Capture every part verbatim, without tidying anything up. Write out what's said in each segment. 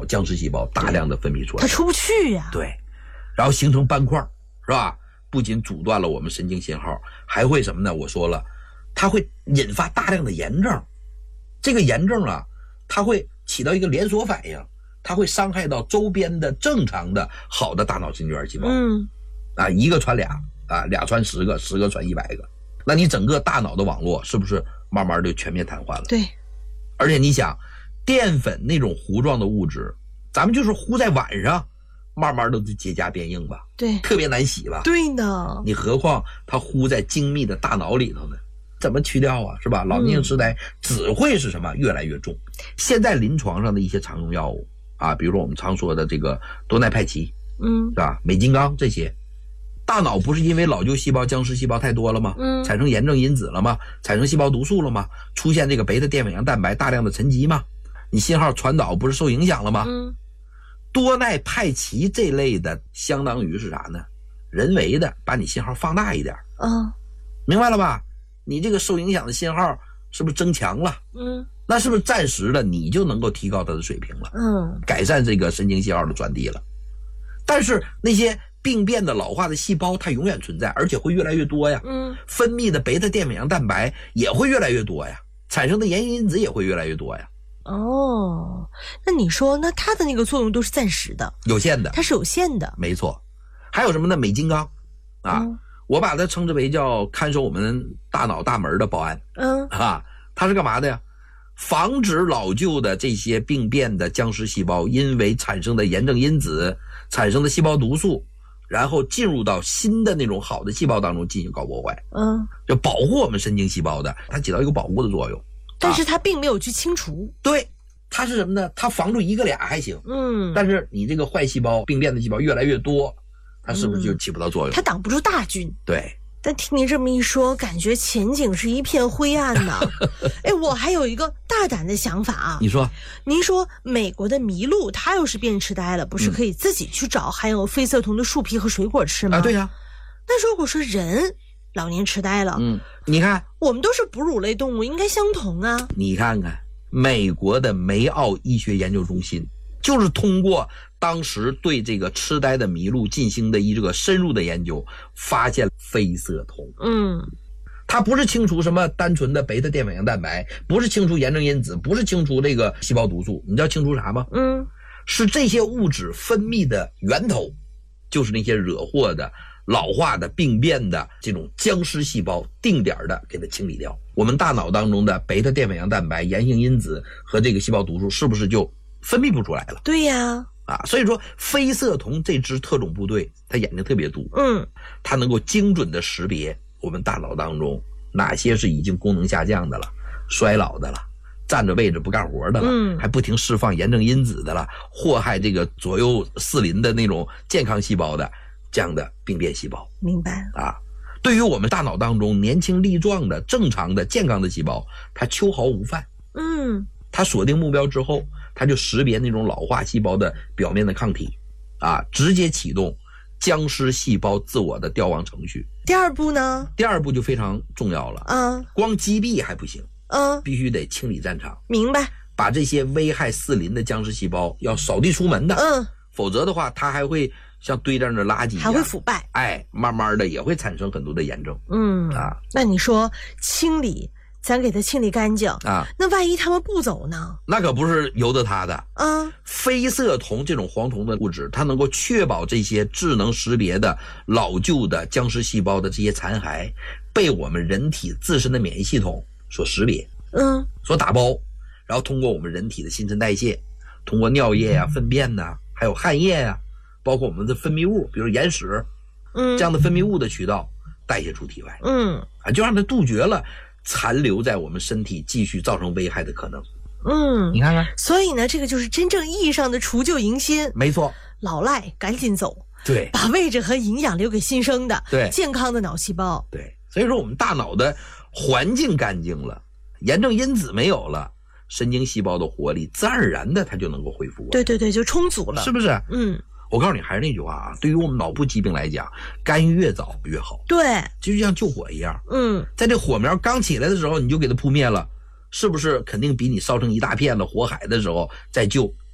僵尸细胞大量的分泌出来， 它出不去呀、啊。 对，然后形成斑块，是吧？不仅阻断了我们神经信号，还会什么呢？我说了，它会引发大量的炎症。这个炎症啊，它会起到一个连锁反应，它会伤害到周边的正常的好的大脑神经元细胞。 嗯， 啊，一个传俩，啊，俩传十个，十个传一百个，那你整个大脑的网络是不是慢慢就全面瘫痪了？ 对。 而且你想，淀粉那种糊状的物质，咱们就是糊在碗上，慢慢的就结痂变硬吧， 对， 特别难洗吧？ 对呢。 你何况它糊在精密的大脑里头呢？怎么去掉啊？是吧？老年性痴呆只会是什么？越来越重。现在临床上的一些常用药物啊，比如说我们常说的这个多奈派奇， 嗯， 是吧？美金刚这些。大脑不是因为老旧细胞、僵尸细胞太多了吗？ 嗯， 产生炎症因子了吗？产生细胞毒素了吗？出现这个贝塔淀粉样蛋白大量的沉积吗？你信号传导不是受影响了吗？ 嗯， 多奈派奇这类的相当于是啥呢？人为的把你信号放大一点。 嗯， 明白了吧？你这个受影响的信号是不是增强了？ 嗯， 那是不是暂时的你就能够提高它的水平了？ 嗯， 改善这个神经信号的传递了。但是那些病变的老化的细胞它永远存在，而且会越来越多呀。 嗯， 分泌的贝塔淀粉样蛋白也会越来越多呀，产生的炎性因子也会越来越多呀。 哦，那你说，那它的那个作用都是暂时的， 有限的， 它是有限的。 没错。还有什么呢？镁金刚啊、嗯，我把它称之为叫看守我们大脑大门的保安。 嗯啊，它是干嘛的呀？防止老旧的这些病变的僵尸细胞因为产生的炎症因子产生的细胞毒素，然后进入到新的那种好的细胞当中进行搞破坏。 嗯， 就保护我们神经细胞的，它起到一个保护的作用。 但是它并没有去清除。 啊、对，它是什么呢？它防住一个俩还行。 嗯， 但是你这个坏细胞、病变的细胞越来越多，它是不是就起不到作用？ 嗯、它挡不住大军。 对。 但听您这么一说，感觉前景是一片灰暗呐。哎，我还有一个大胆的想法啊。 你说， 您说美国的麋鹿，它要是变痴呆了，不是可以自己去找含有非色酮的树皮和水果吃吗？ 啊，对呀、啊。 那如果说人老年痴呆了， 嗯，你看， 我们都是哺乳类动物，应该相同啊。 你看看，美国的梅奥医学研究中心就是通过当时对这个痴呆的麋鹿进行的一个深入的研究，发现非色酮。 嗯， 它不是清除什么单纯的贝塔淀粉样蛋白，不是清除炎症因子，不是清除这个细胞毒素，你知道清除啥吗？ 嗯， 是这些物质分泌的源头，就是那些惹祸的、老化的、病变的这种僵尸细胞，定点的给它清理掉。我们大脑当中的贝塔淀粉样蛋白、炎性因子和这个细胞毒素，是不是就分泌不出来了？ 对呀。 啊，所以说非色酮这支特种部队，它眼睛特别毒， 嗯， 它能够精准的识别我们大脑当中哪些是已经功能下降的了、衰老的了、站着位置不干活的了， 嗯， 还不停释放炎症因子的了，祸害这个左右四邻的那种健康细胞的这样的病变细胞。 明白啊？对于我们大脑当中年轻力壮的、正常的、健康的细胞，它秋毫无犯。 嗯， 它锁定目标之后，它就识别那种老化细胞的表面的抗体，啊，直接启动僵尸细胞自我的凋亡程序。 第二步呢？ 第二步就非常重要了啊， 光击毙还不行， 嗯， 必须得清理战场。 明白。 把这些危害四邻的僵尸细胞要扫地出门的， 嗯， 否则的话，它还会像堆在那垃圾一样， 还会腐败， 哎，慢慢的也会产生很多的炎症。 嗯啊， 那你说清理，咱给它清理干净啊， 那万一他们不走呢？ 那可不是由得他的啊。 非色酮这种黄酮的物质，它能够确保这些智能识别的老旧的僵尸细胞的这些残骸被我们人体自身的免疫系统所识别， 嗯， 所打包，然后通过我们人体的新陈代谢，通过尿液呀、啊、粪便呐、啊，还有汗液呀、啊，包括我们的分泌物，比如眼屎， 嗯， 这样的分泌物的渠道代谢出体外， 嗯， 啊，就让它杜绝了残留在我们身体继续造成危害的可能。 嗯， 你看看， 所以呢，这个就是真正意义上的除旧迎新。 没错， 老赖赶紧走， 对， 把位置和营养留给新生的， 对， 健康的脑细胞。 对，所以说我们大脑的环境干净了，炎症因子没有了，神经细胞的活力自然而然的它就能够恢复。 对对对，就充足了， 是不是？ 嗯， 我告诉你，还是那句话啊，对于我们脑部疾病来讲，干预越早越好。 对， 就像救火一样， 嗯， 在这火苗刚起来的时候，你就给它扑灭了，是不是肯定比你烧成一大片的火海的时候再救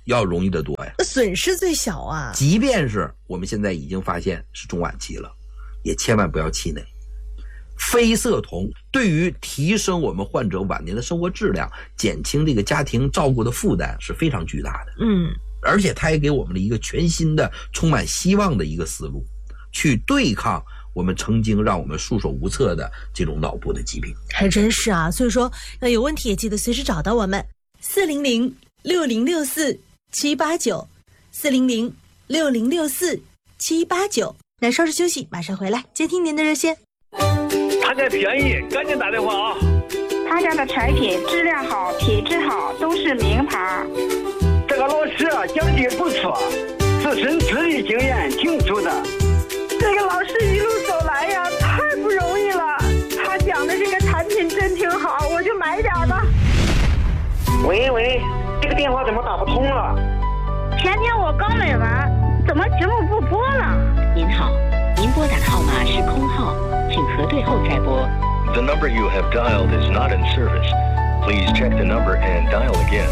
要容易得多呀。 损失最小啊。 即便是我们现在已经发现是中晚期了，也千万不要气馁。非色酮对于提升我们患者晚年的生活质量，减轻这个家庭照顾的负担是非常巨大的。 嗯， 而且它也给我们了一个全新的充满希望的一个思路，去对抗我们曾经让我们束手无策的这种脑部的疾病。 还真是啊，所以说那有问题也记得随时找到我们四零零六零六四七八九 四零零六零六四七八九。那稍事休息，马上回来接听您的热线。 他家便宜，赶紧打电话啊！ 他家的产品质量好，品质好，都是名牌。 这个老师啊，讲的不错，自身资历经验挺足的。 这个老师一路走来呀，太不容易了。他讲的这个产品真挺好，我就买点吧。 喂喂，这个电话怎么打不通了？ 前天我刚买完，怎么节目不播了？ 您好，您拨打的号码是空号，请核对后再拨。 The number you have dialed is not in service. Please check the number and dial again.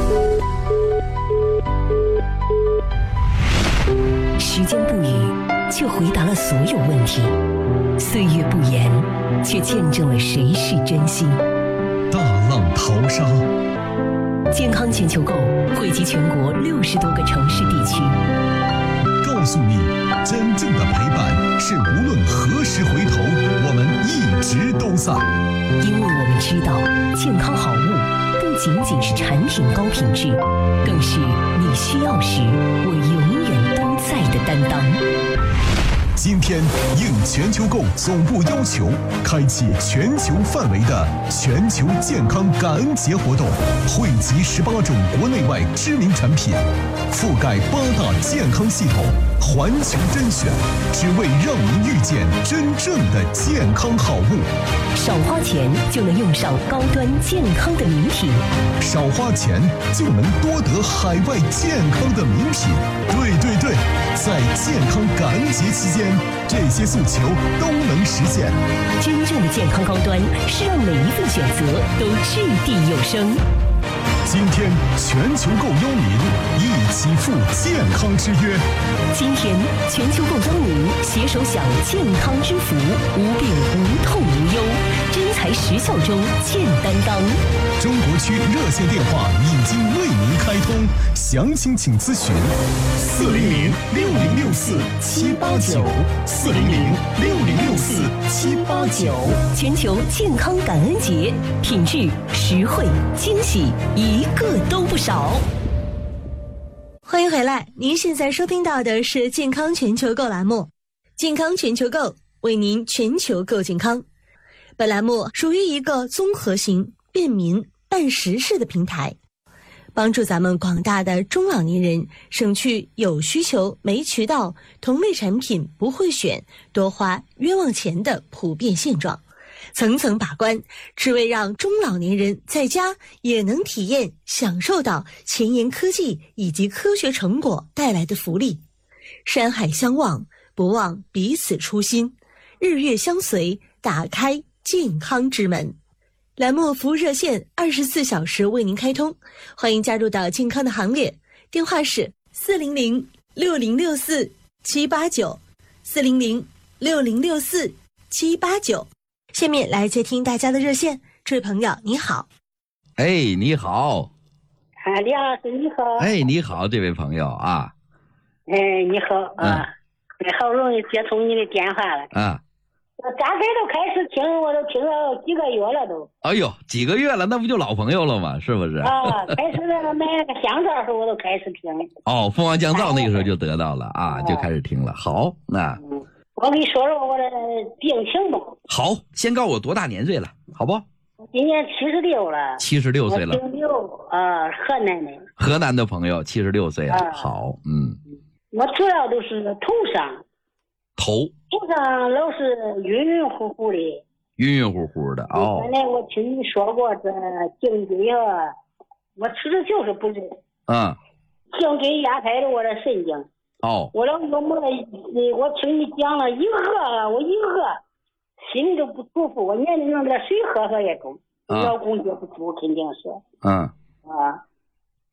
时间不语，却回答了所有问题；岁月不言，却见证了谁是真心。 大浪淘沙， 健康全球购汇集全国六十多个城市地区， 告诉你，真正的陪伴是无论何时回头，我们一直都在。 因为我们知道，健康好物不仅仅是产品高品质，更是你需要时我永远都在的担当。 今天应全球购总部要求，开启全球范围的全球健康感恩节活动，汇集十八种国内外知名产品，覆盖八大健康系统，环球甄选，只为让您遇见真正的健康好物。 少花钱就能用上高端健康的名品， 少花钱就能多得海外健康的名品。对对对，在健康感恩节期间，这些诉求都能实现。 真正的健康高端是让每一份选择都掷地有声。 今天全球购邀您一起赴健康之约。 今天全球购邀您携手享健康之福，无病无痛无忧，真材实效中见担当。 中国区热线电话已经为您开通，详情请咨询四零零六零六四七八九四零零六零六四七八九。 全球健康感恩节，品质、实惠、惊喜，一个都不少。 欢迎回来，您现在收听到的是健康全球购栏目，健康全球购为您全球购健康。本栏目属于一个综合型、便民、办实事的平台，帮助咱们广大的中老年人省去有需求没渠道、同类产品不会选、多花冤枉钱的普遍现状。层层把关，只为让中老年人在家也能体验享受到前沿科技以及科学成果带来的福利。山海相望，不忘彼此初心，日月相随，打开健康之门。栏目服务热线二十四小时为您开通，欢迎加入到健康的行列，电话是四零零六零六四七八九 四零零六零六四七八九。下面来接听大家的热线，这位朋友你好。 哎，你好。 啊，李老师你好。 哎，你好，这位朋友啊。 哎，你好啊，嗯、好不容易接通你的电话了啊。 我大概都开始听，我都听了几个月了都。 哎呦，几个月了，那不就老朋友了吗？是不是？ 啊，开始那个买那个香皂时候我都开始听。 哦，蜂王降噪那个时候就得到了啊，就开始听了。好，那。 嗯，我跟你说说我的病情吧。 好，先告诉我多大年岁了，好不？ 今年七十六了。 七十六岁了。 姓刘啊，河南的。 河南的朋友，七十六岁了。啊、好，嗯。 我主要都是头上。 头。 头上老是晕晕乎乎的。 晕晕乎乎的哦。 原来我听你说过这颈椎啊，我吃的就是不对。 嗯。 颈椎压开了我的神经。 哦， 我老有么我听你讲了一喝，我一喝心里都不舒服，我年龄弄点水喝喝也中。嗯、老公也不舒服，肯定是。 嗯。 啊，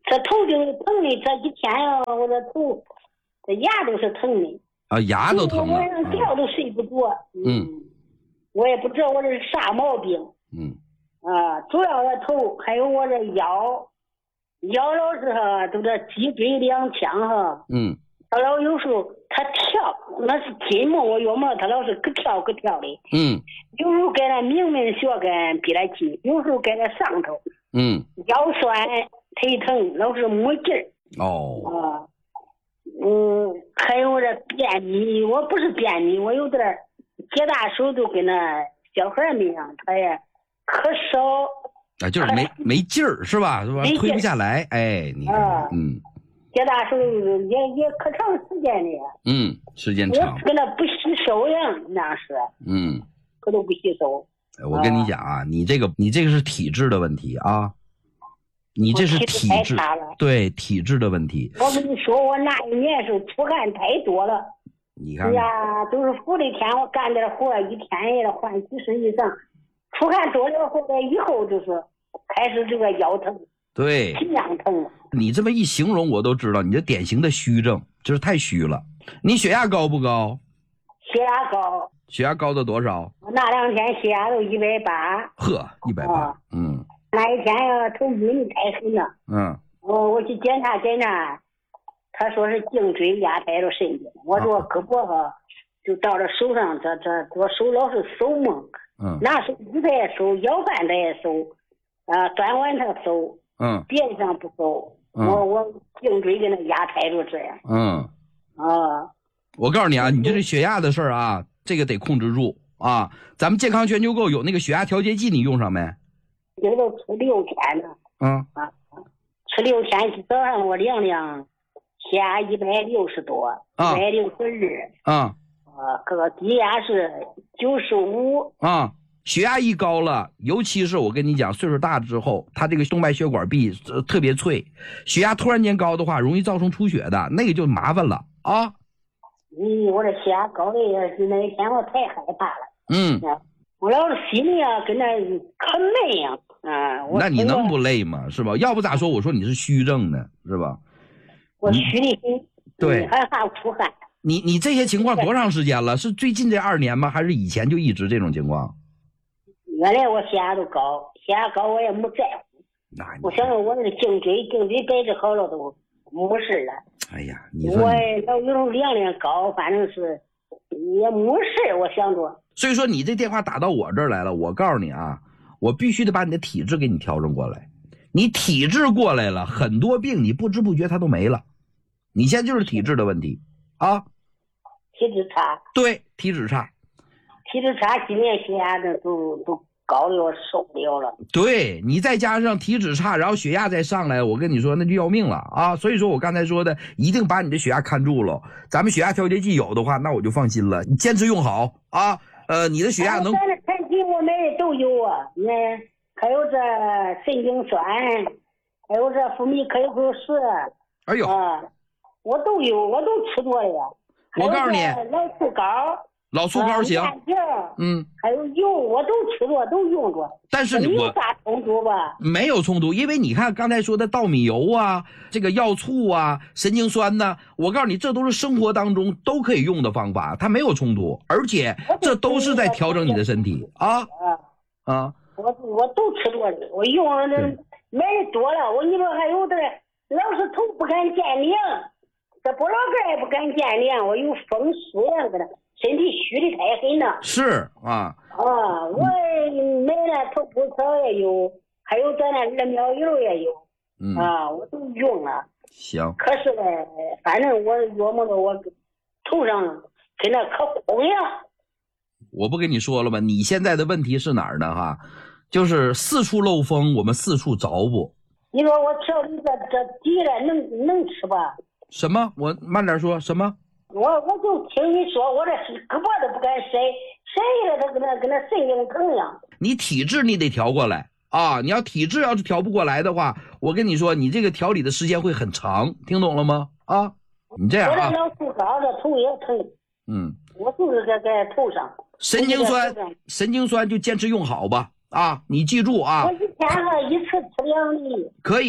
这头就是疼的，这几天呀，我这头这牙都是疼的。 啊，牙都疼了。 晚上觉都睡不着。 嗯。 我也不知道我这是啥毛病。 嗯。 啊，主要的头还有我这腰，腰老是哈，都这脊椎两腔哈。 嗯。 他老有时候他跳，那是筋膜我要么他老是咯跳咯跳的。 嗯。 有时候给他明明血根比来筋，有时候给他上头。 嗯。 腰酸腿疼，老是没劲儿。 哦。 啊。嗯，还有这便秘，我不是便秘，我有点解大手都跟那小孩儿一样，他也咳嗽。 啊，就是没没劲儿是吧？是吧？推不下来，哎，你看， 啊、 嗯。 解大手也也可长时间的。 嗯，时间长。 我跟他不洗手呀，那是。 嗯。 可都不洗手。 我跟你讲啊，你这个你这个是体质的问题啊。你这是体质，对体质的问题。 我跟你说，我那一年是出汗太多了。 你看， 哎呀，都是福的天，我干点活一天也得换几十以上。出汗多了后来以后就是开始这个腰疼， 对， 心脏疼。 你这么一形容，我都知道你这典型的虚症，就是太虚了。你血压高不高？ 血压高。 血压高到多少？ 我那两天血压都一百八。 呵，一百八，嗯。 那一天呀，头晕太狠了。 嗯。 我我去检查检查，他说是颈椎压迫着神经。我说胳膊哈，就到这手上，这这这手老是手蒙。 嗯。 拿手指他也手，腰板他也手，啊，转弯他手。 嗯。 别的上不手。 嗯。 我我颈椎给他压迫着这样。 嗯。 啊。 我告诉你啊，你这是血压的事儿啊，这个得控制住啊。咱们健康全球购有那个血压调节剂，你用上没？ 这都吃六天了。 嗯。 啊，吃六天，早上我量量，血压一百六十多，一百六十二。 啊。 啊，个低压是九十五。 啊，血压一高了，尤其是我跟你讲，岁数大之后，他这个动脉血管壁、呃、特别脆，血压突然间高的话，容易造成出血的，那个就麻烦了啊。 嗯，我这血压高的也是那一天我太害怕了。 嗯。 我老是心里啊，跟那可累呀，啊！ 那你能不累吗？是吧？要不咋说我说你是虚症呢，是吧？ 我虚的很， 对， 还怕出汗。 你你这些情况多长时间了？是最近这二年吗？还是以前就一直这种情况？ 原来我血压都高，血压高我也没在乎。 那我想着我那个颈椎颈椎摆治好了都没事了。 哎呀，你说我老有时候量量高，反正是也没事，我想着。 所以说你这电话打到我这儿来了，我告诉你啊，我必须得把你的体质给你调整过来。你体质过来了，很多病你不知不觉它都没了。你现在就是体质的问题啊。 体质差。 对，体质差。 体质差，今年血压的都都高的我受不了了。 对，你再加上体质差，然后血压再上来，我跟你说那就要命了啊！所以说我刚才说的，一定把你的血压看住了。咱们血压调节剂有的话，那我就放心了。你坚持用好啊。呃，你的血压能。 咱的产品我买的都有啊，你还有这神经酸，还有这福米可口石。 哎呦。 啊，我都有，我都吃多了呀。 我告诉你。 老醋膏。 老醋膏行。 嗯。还有油，我都吃多，都用着。 但是我没有啥冲突吧？ 没有冲突，因为你看刚才说的稻米油啊，这个药醋啊，神经酸呢，我告诉你，这都是生活当中都可以用的方法，它没有冲突，而且这都是在调整你的身体啊啊！ 我我都吃多了，我用的买的多了，我你说还有的老是头不敢见凉，这脖老盖也不敢见凉，我有风湿呀，搁那身体虚的太狠了。 是啊。 啊，我买了头部草也有，还有咱那二苗油也有。 嗯。 啊，我都用了。 行。 可是呢，反正我琢磨着我头上跟那可红呀。 我不跟你说了吗？你现在的问题是哪儿呢？哈，就是四处漏风，我们四处着补。 你说我调理这这底了，能能吃吧？ 什么？我慢点说，什么？ 我我就听你说，我这胳膊都不敢伸，伸了它跟那跟那神经疼一样。 你体质你得调过来啊！你要体质要是调不过来的话，我跟你说，你这个调理的时间会很长，听懂了吗？啊，你这样啊。 我这老吐高，这头也疼。 嗯。 我就是在在头上。 神经酸，神经酸就坚持用好吧啊！你记住啊。 我一天哈一次吃两粒。 可以，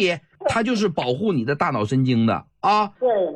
它就是保护你的大脑神经的啊。 对。